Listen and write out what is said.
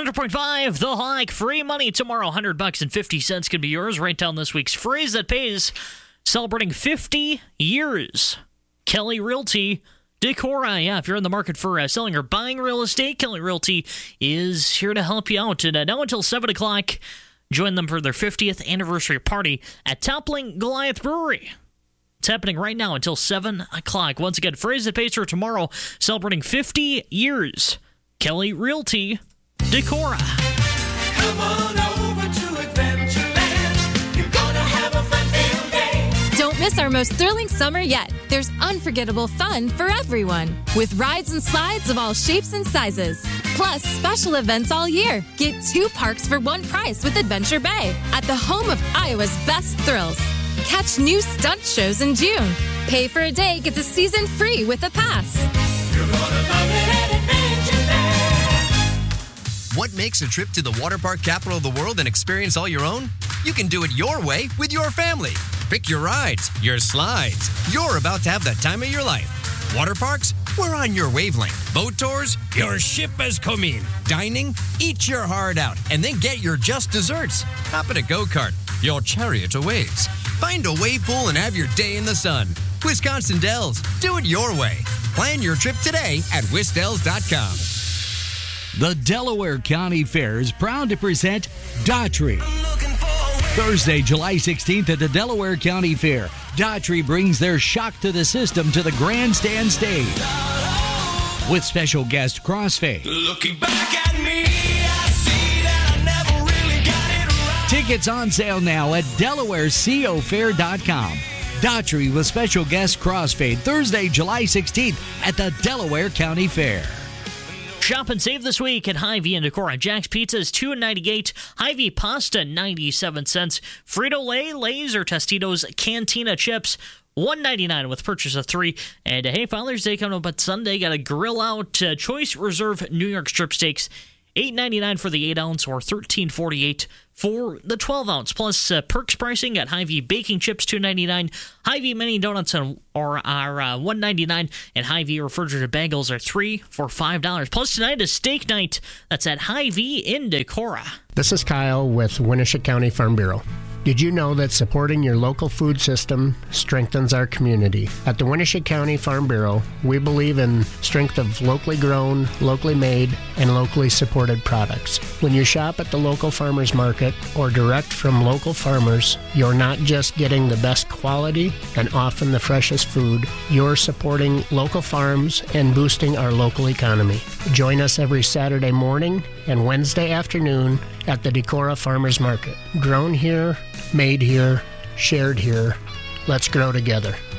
100.5, The Hike. Free money tomorrow. $100.50 can be yours. Write down this week's phrase that pays. Celebrating 50 years. Kelly Realty. Decorah. Yeah, if you're in the market for selling or buying real estate, Kelly Realty is here to help you out. And now until 7 o'clock, join them for their 50th anniversary party at Toppling Goliath Brewery. It's happening right now until 7 o'clock. Once again, phrase that pays for tomorrow. Celebrating 50 years. Kelly Realty. Decorah. Come on over to Adventureland. You're gonna have a fun-filled day. Don't miss our most thrilling summer yet. There's unforgettable fun for everyone, with rides and slides of all shapes and sizes. Plus, special events all year. Get 2 parks for 1 price with Adventure Bay at the home of Iowa's best thrills. Catch new stunt shows in June. Pay for a day, get the season free with a pass. You're gonna love it at Adventureland. What makes a trip to the water park capital of the world an experience all your own? You can do it your way with your family. Pick your rides, your slides. You're about to have the time of your life. Water parks? We're on your wavelength. Boat tours? Your ship has come in. Dining? Eat your heart out and then get your just desserts. Hop in a go-kart. Your chariot awaits. Find a wave pool and have your day in the sun. Wisconsin Dells. Do it your way. Plan your trip today at wisdells.com. The Delaware County Fair is proud to present Daughtry. Thursday, July 16th at the Delaware County Fair, Daughtry brings their shock to the system to the grandstand stage. With special guest Crossfade. Looking back at me, I see that I never really got it right. Tickets on sale now at DelawareCoFair.com. Daughtry with special guest Crossfade, Thursday, July 16th at the Delaware County Fair. Shop and save this week at Hy-Vee and Decorah. Jack's Pizza is $2.98. Hy-Vee Pasta, 97 cents. Frito-Lay, Lay's, or Tostitos Cantina Chips, $1.99 with purchase of 3. And hey, Father's Day coming up on Sunday. Got a grill out Choice Reserve New York strip steaks, $8.99 for the 8-ounce or $13.48 for the 12-ounce. Plus, perks pricing at Hy-Vee baking chips, $2.99. Hy-Vee mini donuts are $1.99, and Hy-Vee refrigerated bagels are 3 for $5. Plus, tonight is steak night. That's at Hy-Vee in Decorah. This is Kyle with Winneshiek County Farm Bureau. Did you know that supporting your local food system strengthens our community? At the Winneshiek County Farm Bureau, we believe in strength of locally grown, locally made, and locally supported products. When you shop at the local farmers market or direct from local farmers, you're not just getting the best quality and often the freshest food, you're supporting local farms and boosting our local economy. Join us every Saturday morning and Wednesday afternoon at the Decorah Farmers Market. Grown here, made here, shared here. Let's grow together.